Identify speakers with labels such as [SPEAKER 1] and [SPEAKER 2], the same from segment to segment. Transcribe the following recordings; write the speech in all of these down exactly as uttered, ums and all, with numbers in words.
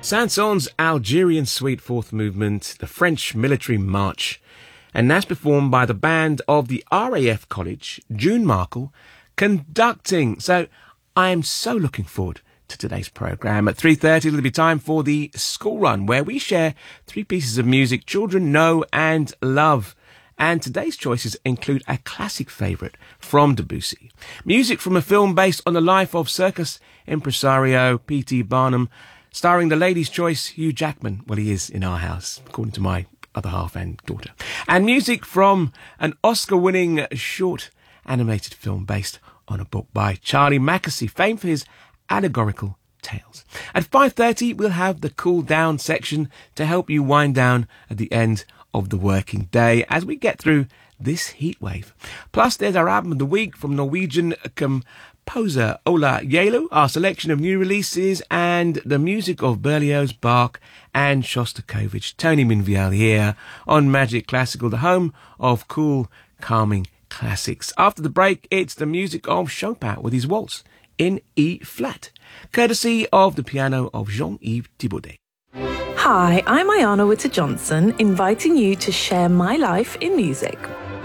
[SPEAKER 1] Saint-Saëns' Algerian Suite Fourth Movement, the French Military March, and that's performed by the band of the R A F College, June Markle, conducting. So I am so looking forward to today's programme. At three thirty, it'll be time for the school run, where we share three pieces of music children know and love. And today's choices include a classic favourite from Debussy, music from a film based on the life of circus impresario P T Barnum, starring the lady's choice Hugh Jackman. Well, he is in our house, according to my other half and daughter. And music from an Oscar-winning short animated film based on a book by Charlie Mackesy, famed for his allegorical tales. At five thirty, we'll have the cool down section to help you wind down at the end of the working day as we get through this heat wave. Plus, there's our album of the week from Norwegian composer Ola Yelu, our selection of new releases, and the music of Berlioz, Bach, and Shostakovich. Tony Minviel here on Magic Classical, the home of cool, calming classics. After the break, it's the music of Chopin with his waltz in E flat, courtesy of the piano of Jean-Yves Thibaudet.
[SPEAKER 2] Hi, I'm Ayana Witter-Johnson, inviting you to share my life in music.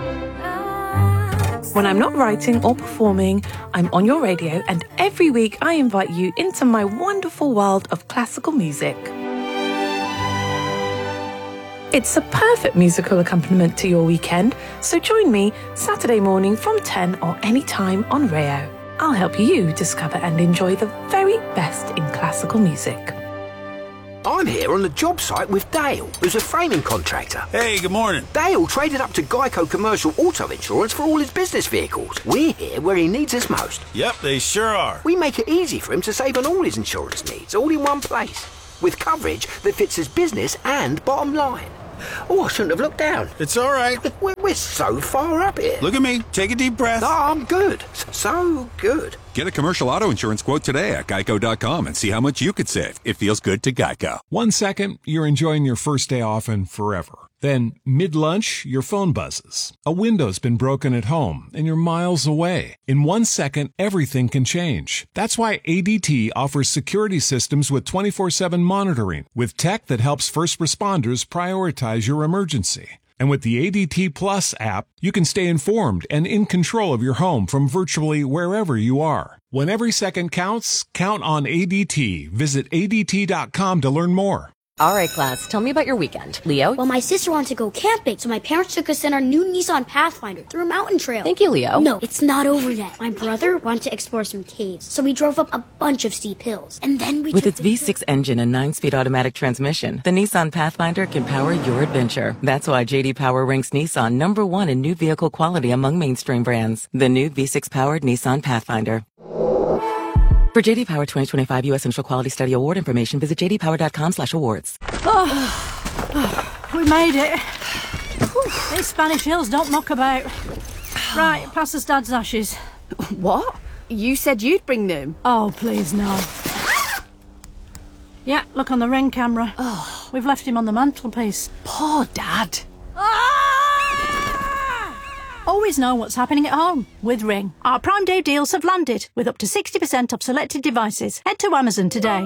[SPEAKER 2] When I'm not writing or performing, I'm on your radio, and every week I invite you into my wonderful world of classical music. It's a perfect musical accompaniment to your weekend, so join me Saturday morning from ten or any time on Rayo. I'll help you discover and enjoy the very best in classical music.
[SPEAKER 3] I'm here on the job site with Dale, who's a framing contractor.
[SPEAKER 4] Hey, good morning.
[SPEAKER 3] Dale traded up to Geico Commercial Auto Insurance for all his business vehicles. We're here where he needs us most.
[SPEAKER 4] Yep, they sure are.
[SPEAKER 3] We make it easy for him to save on all his insurance needs, all in one place, with coverage that fits his business and bottom line. Oh, I shouldn't have looked down.
[SPEAKER 4] It's all right.
[SPEAKER 3] We're, we're so far up here.
[SPEAKER 4] Look at me. Take a deep breath.
[SPEAKER 3] Oh, I'm good. So good.
[SPEAKER 5] Get a commercial auto insurance quote today at geico dot com and see how much you could save. It feels good to Geico.
[SPEAKER 6] One second, you're enjoying your first day off and forever. Then, mid-lunch, your phone buzzes. A window's been broken at home, and you're miles away. In one second, everything can change. That's why A D T offers security systems with twenty-four seven monitoring, with tech that helps first responders prioritize your emergency. And with the A D T Plus app, you can stay informed and in control of your home from virtually wherever you are. When every second counts, count on A D T. Visit A D T dot com to learn more.
[SPEAKER 7] All right, class, tell me about your weekend. Leo?
[SPEAKER 8] Well, my sister wanted to go camping, so my parents took us in our new Nissan Pathfinder through a mountain trail.
[SPEAKER 7] Thank you, Leo.
[SPEAKER 8] No, it's not over yet. My brother wanted to explore some caves, so we drove up a bunch of steep hills. And then we
[SPEAKER 7] With
[SPEAKER 8] took
[SPEAKER 7] its
[SPEAKER 8] the
[SPEAKER 7] V six engine and nine-speed automatic transmission, the Nissan Pathfinder can power your adventure. That's why J D Power ranks Nissan number one in new vehicle quality among mainstream brands. The new V six-powered Nissan Pathfinder. For J D Power twenty twenty-five U S Central Quality Study Award information, visit j d power dot com slash awards.
[SPEAKER 9] Oh, we made it. These Spanish hills don't muck about. Right, pass us Dad's ashes.
[SPEAKER 10] What? You said you'd bring them.
[SPEAKER 9] Oh, please, no. Yeah, look on the ring camera.
[SPEAKER 10] Oh.
[SPEAKER 9] We've left him on the mantelpiece.
[SPEAKER 10] Poor Dad.
[SPEAKER 9] Always know what's happening at home with Ring. Our Prime Day deals have landed with up to sixty percent off selected devices. Head to Amazon today.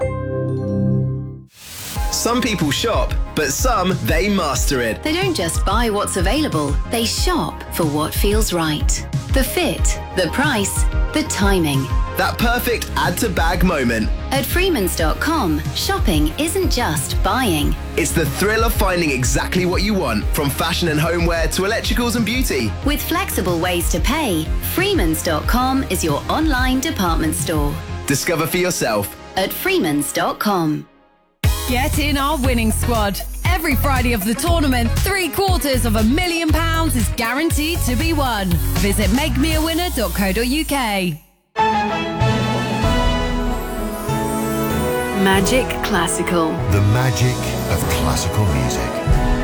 [SPEAKER 11] Some people shop, but some, they master it.
[SPEAKER 12] They don't just buy what's available, they shop for what feels right. The fit, the price, the timing.
[SPEAKER 11] That perfect add-to-bag moment.
[SPEAKER 12] At Freemans dot com, shopping isn't just buying.
[SPEAKER 11] It's the thrill of finding exactly what you want, from fashion and homeware to electricals and beauty.
[SPEAKER 12] With flexible ways to pay, Freemans dot com is your online department store.
[SPEAKER 11] Discover for yourself
[SPEAKER 12] at Freemans dot com.
[SPEAKER 13] Get in our winning squad. Every Friday of the tournament, three quarters of a million pounds is guaranteed to be won. Visit make me a winner dot co dot u k.
[SPEAKER 14] Magic Classical.
[SPEAKER 15] The magic of classical music.